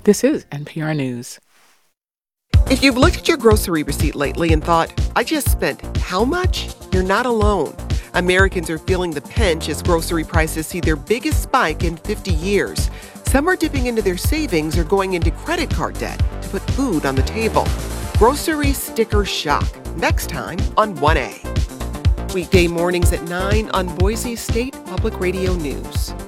This is NPR News. If you've looked at your grocery receipt lately and thought, I just spent how much? You're not alone. Americans are feeling the pinch as grocery prices see their biggest spike in 50 years. Some are dipping into their savings or going into credit card debt to put food on the table. Grocery sticker shock. Next time on 1A. Weekday mornings at 9 on Boise State Public Radio News.